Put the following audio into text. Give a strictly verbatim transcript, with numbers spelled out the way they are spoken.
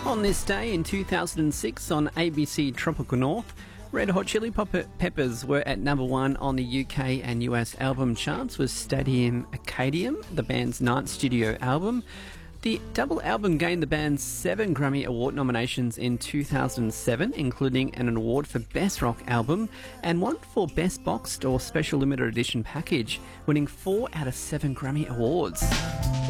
On this day in two thousand six on A B C Tropical North, Red Hot Chili Peppers were at number one on the U K and U S album charts with Stadium Arcadium, the band's ninth studio album. The double album gained the band seven Grammy Award nominations in two thousand seven, including an award for Best Rock Album and one for Best Boxed or Special Limited Edition Package, winning four out of seven Grammy Awards.